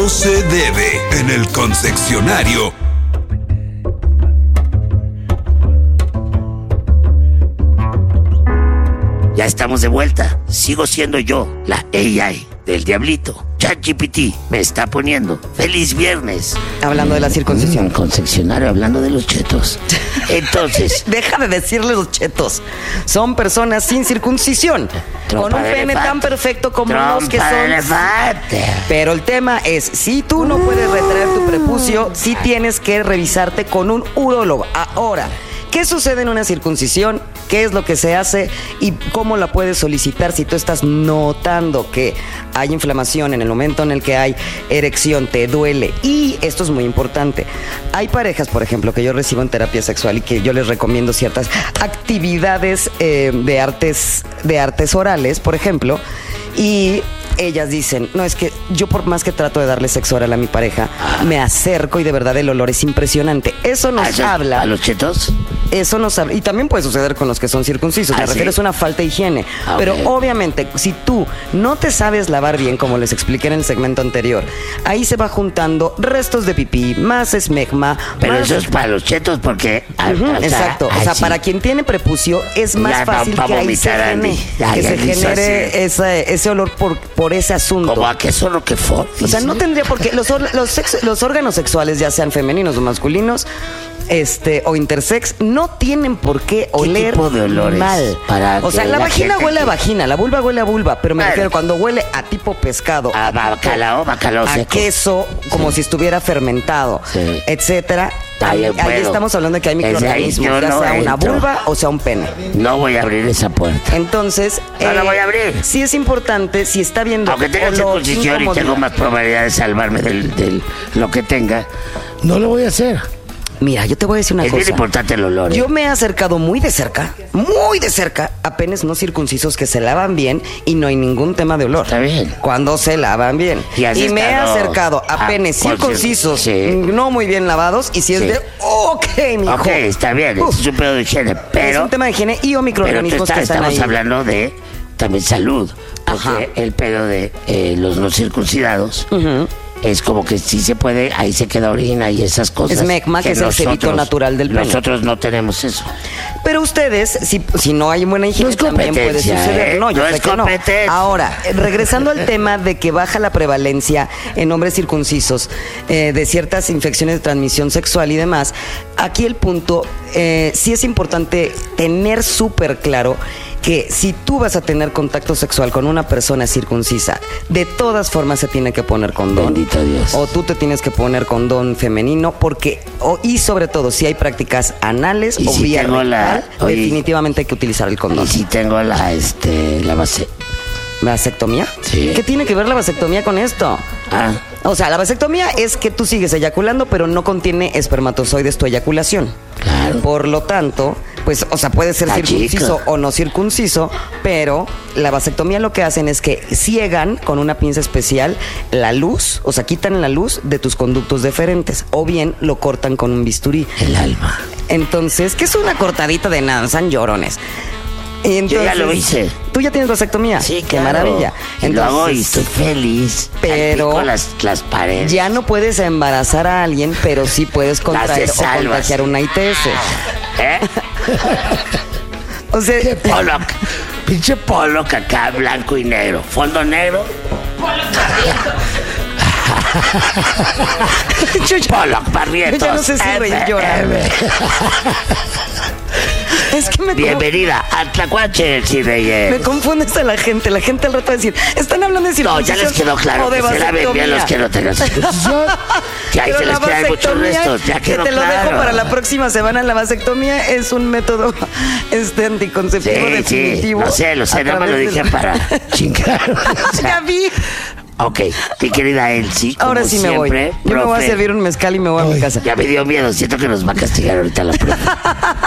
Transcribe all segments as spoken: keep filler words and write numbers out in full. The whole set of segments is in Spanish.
Se debe en el confeccionario. Ya estamos de vuelta. Sigo siendo yo, la A I del diablito. ChatGPT me está poniendo feliz viernes. Hablando de la circuncisión. Mm, confeccionario, hablando de los chetos. Entonces, deja de decirle los chetos. Son personas sin circuncisión, con un pene tan perfecto como los que son. Elefante. Pero el tema es, si tú no puedes retraer tu prepucio, sí tienes que revisarte con un urólogo. Ahora, ¿qué sucede en una circuncisión? ¿Qué es lo que se hace? ¿Y cómo la puedes solicitar si tú estás notando que hay inflamación en el momento en el que hay erección, te duele? Y esto es muy importante. Hay parejas, por ejemplo, que yo recibo en terapia sexual y que yo les recomiendo ciertas actividades eh, de artes, de artes orales, por ejemplo, y ellas dicen, no, es que yo por más que trato de darle sexo oral a mi pareja, me acerco y de verdad el olor es impresionante. Eso nos ¿A habla... ¿A los chetos? Eso nos habla, y también puede suceder con los que son circuncisos. Me ¿Ah, refiero, sí? es una falta de higiene. Ah, Pero okay. obviamente, si tú no te sabes lavar bien, como les expliqué en el segmento anterior, ahí se va juntando restos de pipí, más esmegma. Pero más... eso es para los chetos porque... Uh-huh, o sea, exacto. O sea, sí. para quien tiene prepucio es más Ya, fácil pa, pa que ahí se, vomitar, gene, ya, que ya se hizo genere así. ese, ese olor por, por ese asunto. Como a queso Roquefort. O sea, no tendría por qué. Los, or- los, sex- los órganos sexuales, ya sean femeninos o masculinos, este, o intersex, no tienen por qué oler tipo de olores mal. para o sea, que la, la vagina gente huele que- a vagina, la vulva huele a vulva, pero me Bueno. refiero cuando huele a tipo pescado, A bacalao, bacalao a seco. queso, como Sí. si estuviera fermentado, Sí. etcétera. Ahí Ahí, ahí puedo. estamos hablando de que hay Desde ahí microorganismos, yo ya no sea una entro. vulva o sea un pene. No voy a abrir esa puerta. Entonces, No la voy a abrir. sí es importante, si está viendo Aunque tenga olor, circuncisión y incomodidad. tengo más probabilidad de salvarme del, del lo que tenga, no lo voy a hacer. Mira, yo te voy a decir una Es cosa. bien importante el olor. ¿eh? Yo me he acercado muy de cerca, muy de cerca, a penes no circuncisos que se lavan bien y no hay ningún tema de olor. Está bien. Cuando se lavan bien. Y has Y me he estado acercado a a- penes con circuncisos cir- sí. no muy bien lavados y si es Sí. de, ok, mijo. Ok, está bien, Uf, es un pedo de higiene, es pero... un tema de higiene y o pero tú microorganismos está- que están estamos ahí. hablando de también salud. Porque Ajá. el pedo de eh, los no circuncidados... Ujú. Es como que sí se puede, ahí se queda orina y esas cosas. Esmegma, que es el cebito natural del pene. Nosotros no tenemos eso. Pero ustedes, si, si no hay buena higiene, No es también puede competencia, suceder. ¿eh? No, yo No sé es que no. competencia. Ahora, eh, regresando al tema de que baja la prevalencia en hombres circuncisos eh, de ciertas infecciones de transmisión sexual y demás, aquí el punto, eh, sí es importante tener súper claro que si tú vas a tener contacto sexual con una persona circuncisa, de todas formas se tiene que poner condón. Bendito Dios. O tú te tienes que poner condón femenino, porque, o, y sobre todo, si hay prácticas anales Y o si vía tengo la- rectal, oye, definitivamente hay que utilizar el condón. Y si tengo la, este, la base... ¿Vasectomía? Sí. ¿Qué tiene que ver la vasectomía con esto? Ah, O sea, la vasectomía es que tú sigues eyaculando, pero no contiene espermatozoides tu eyaculación. claro. Por lo tanto, pues, o sea, puede ser Está circunciso chica. o no circunciso, pero la vasectomía lo que hacen es que ciegan con una pinza especial la luz, o sea, quitan la luz de tus conductos deferentes, o bien lo cortan con un bisturí. El alma. Entonces, ¿qué es una cortadita de nada? Son llorones. Entonces, Yo ya lo hice. ¿Tú ya tienes vasectomía? Sí, Qué claro. maravilla. Y lo hago y Entonces, estoy feliz. pero Salpico las, las paredes. ya no puedes embarazar a alguien, pero sí puedes contraer o salvas. contagiar una I T S. ¿Eh? O sea, Pollock. Pinche Pollock acá, blanco y negro. Fondo negro. yo ya, Pollock, Barrientos. yo ya no sé si reír M, llorar. M. Es que me, Bienvenida a Tlacuache, si me Reyes. confundes a la gente. La gente al rato va a decir, están hablando de No, circuncisión ya les quedó claro o de que se laven bien vasectomía. los que no tengan circuncisión. Que ahí Pero se les la quedan muchos vasectomía, restos. Ya que quedó te lo claro. dejo para la próxima semana. La vasectomía es un método este anticonceptivo Sí, sí, definitivo. lo sé, lo sé, a nada más lo través dije del- para chingar. O sea, Ya vi. ok, mi querida Elsie, como Ahora sí me voy. siempre, Yo me voy a profe, servir un mezcal y me voy a mi casa. Ya me dio miedo, siento que nos va a castigar ahorita la profe.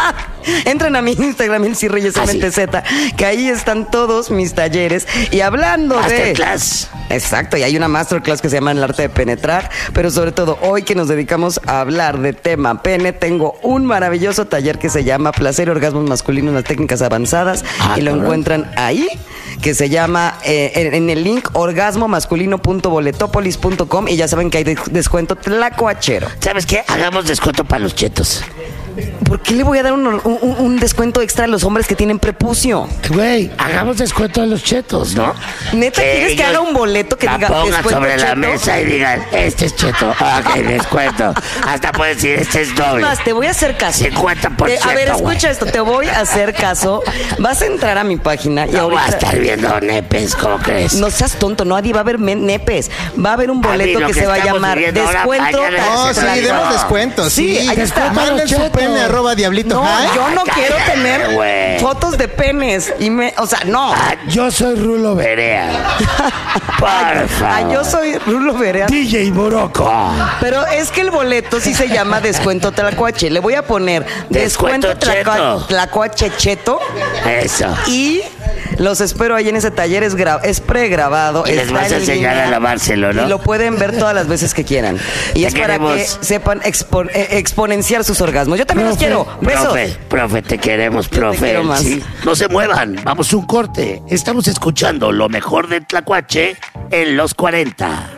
Entren a mi Instagram, el Reyes Ah, sí. M T Z, que ahí están todos mis talleres. Y hablando de... Masterclass. Exacto, y hay una masterclass que se llama El Arte de Penetrar, pero sobre todo hoy que nos dedicamos a hablar de tema pene, tengo un maravilloso taller que se llama Placer y Orgasmos Masculinos en las Técnicas Avanzadas, Ah, y lo cabrón. encuentran ahí, que se llama eh, en, en el link orgasmo masculino punto boletopolis punto com, y ya saben que hay de- descuento tlacuachero. ¿Sabes qué? Hagamos descuento para los chetos. ¿Por qué le voy a dar un, un- un descuento extra a los hombres que tienen prepucio? Güey, hagamos descuento a los chetos, ¿no? ¿Neta quieres que ellos haga un boleto que la diga pongan descuento sobre la cheto? mesa y digan, este es cheto. Ok, descuento. Hasta puedes decir, este es doble. Más, te voy a hacer caso. cincuenta por ciento, Te- A ver, güey. escucha esto, te voy a hacer caso. Vas a entrar a mi página y No voy a ahorita... estar viendo nepes, ¿cómo crees? No seas tonto, nadie va a haber men- nepes. Va a haber un A mí boleto lo que, que se va a estamos llamar viviendo ahora, Descuento. mañana No, es sí, Exacto. demos descuentos. Sí, Sí, ahí está. Manden su pene arroba diablito No, high. yo no Cállate, quiero tener güey. fotos de penes. Y me, o sea, no. Ah, yo soy Rulo Berea. Por Ah, favor. yo soy Rulo Berea. D J Morocco. Pero es que el boleto sí se llama Descuento Tlacuache. Le voy a poner Descuento Descuento Tlacua- cheto. Tlacuache Cheto. Eso. Y los espero ahí en ese taller. Es, gra- es pregrabado. Y les está vas a en enseñar línea, a lavárselo, ¿no? Y lo pueden ver todas las veces que quieran. Y Te es para que queremos. sepan expo- eh, exponenciar sus orgasmos. Yo también los quiero. Besos. Profe, profe, te queremos, Yo te profe. quiero más. Sí. No se muevan, vamos un corte. Estamos escuchando lo mejor del Tlacuache en los cuarenta.